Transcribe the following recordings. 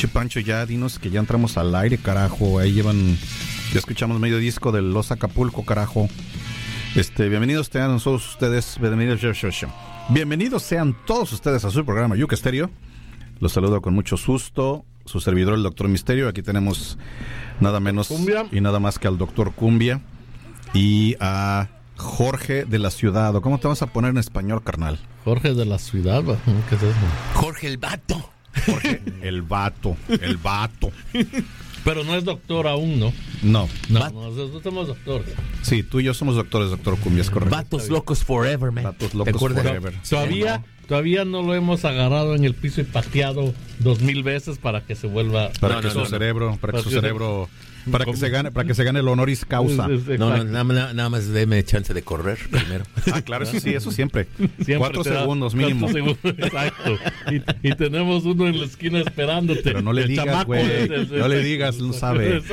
Pinche Pancho, ya dinos que ya entramos al aire, carajo. Ahí ya escuchamos medio disco de Los Acapulco, carajo. Bienvenidos sean todos ustedes, bienvenidos sean todos ustedes a su programa Yuca Estéreo. Los saludo con mucho susto, su servidor el Doctor Misterio. Aquí tenemos nada menos Cumbia y nada más que al Doctor Cumbia y a Jorge de la Ciudad. ¿Cómo te vas a poner en español, carnal? Jorge de la Ciudad, ¿qué es eso? Jorge el Vato. Jorge el Vato, el Vato. Pero no es doctor aún, ¿no? No, nosotros somos doctores. Sí, tú y yo somos doctores, Doctor Cumbia, es correcto. Vatos locos forever, man. Vatos locos forever. Todavía no lo hemos agarrado en el piso y pateado 2000 veces para que se vuelva... Para que su cerebro para que se gane el honoris causa. Nada más déme chance de correr primero. Claro, sí, eso siempre 4 segundos mínimo. 4 segundos, exacto. Y tenemos uno en la esquina esperándote. Pero no le digas, güey. No le digas, no sabe.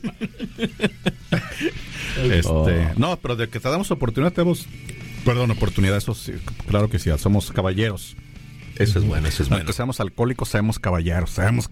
No, pero de que te damos oportunidad, oportunidad, eso sí, claro que sí, somos caballeros. Eso es bueno, Aunque seamos alcohólicos, seamos caballeros.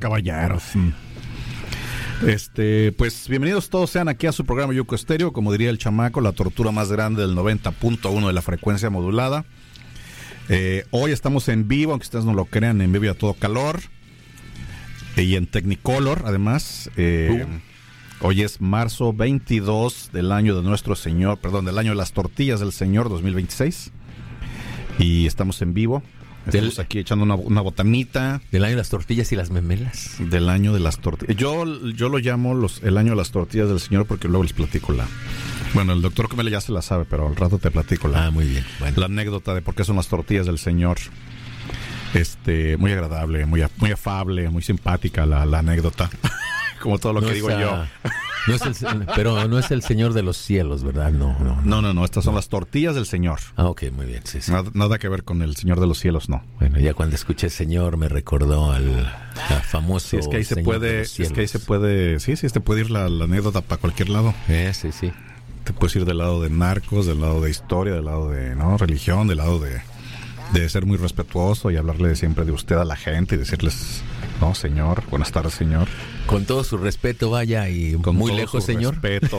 Pues bienvenidos todos sean aquí a su programa Yuca Estéreo, como diría el chamaco, la tortura más grande del 90.1 de la frecuencia modulada. Hoy estamos en vivo, aunque ustedes no lo crean, en vivo y a todo calor. Y en Technicolor, además. Hoy es marzo 22 del año de nuestro Señor, del año de las tortillas del Señor 2026. Y estamos en vivo. Estamos aquí echando una botanita. Del año de las tortillas y las memelas. Del año de las tortillas. Yo lo llamo el año de las tortillas del Señor porque luego les platico Bueno, el doctor Comele ya se la sabe, pero al rato te platico muy bien. Bueno. La anécdota de por qué son las tortillas del Señor. Muy agradable, muy afable, muy simpática la anécdota. Como todo lo que digo yo. Pero no es el Señor de los cielos, ¿verdad? No, estas son las tortillas del Señor. Ok, muy bien, sí. Nada que ver con el Señor de los cielos, no. Bueno, ya cuando escuché Señor me recordó al famoso. Sí, es que ahí se puede, te puede ir la anécdota para cualquier lado. Sí. Te puedes ir del lado de narcos, del lado de historia, del lado de religión, del lado de ser muy respetuoso y hablarle siempre de usted a la gente y decirles, no, señor, buenas tardes, señor. Con todo su respeto, vaya, y con muy lejos, señor.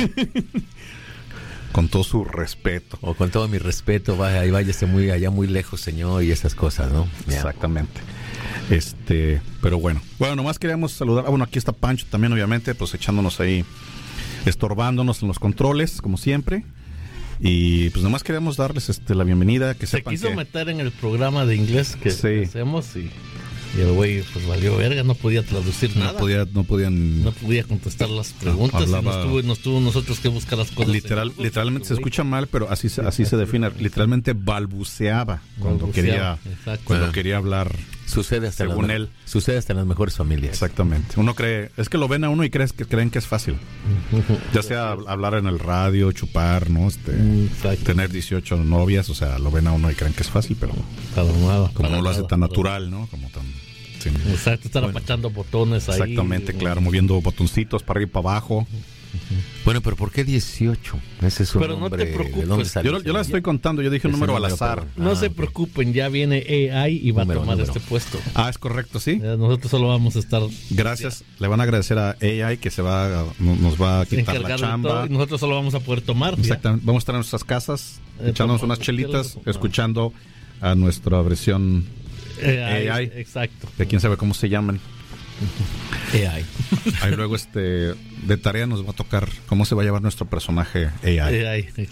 Con todo su respeto. O con todo mi respeto, vaya, y váyase muy lejos, señor, y esas cosas, ¿no? Exactamente. Pero bueno, nomás queríamos saludar. Aquí está Pancho también, obviamente, pues echándonos ahí, estorbándonos en los controles, como siempre. Y pues nomás queríamos darles la bienvenida, que sepan que... Se quiso meter en el programa de inglés que hacemos y el güey pues valió verga, no podía traducir nada. No podía contestar las preguntas. Nos tuvo nosotros que buscar las cosas. Literalmente se escucha mal, pero así se define. Literalmente balbuceaba cuando quería hablar. Sucede hasta en las mejores familias. Exactamente. Uno cree, es que lo ven a uno y creen que es fácil. Ya sea hablar en el radio, chupar, ¿no? Tener 18 novias, o sea, lo ven a uno y creen que es fácil, pero como no lo hace tan natural, ¿no? Como tan... Sí. Exacto, estar apachando botones ahí. Exactamente, claro, moviendo botoncitos para arriba y para abajo. Bueno, pero ¿por qué 18? Ese es un pero nombre, no te preocupes. Yo la estoy contando, yo dije un número al azar. No se preopreocupen, ya viene AI y va a tomar este puesto. Es correcto, sí. Nosotros solo vamos a estar... Gracias, le van a agradecer a AI que nos va a quitar la chamba. Nosotros solo vamos a poder tomar. Exactamente, vamos a estar en nuestras casas, echándonos unas chelitas, escuchando a nuestra versión AI. Exacto. De quién sabe cómo se llaman. AI. Ahí luego de tarea nos va a tocar cómo se va a llevar nuestro personaje AI.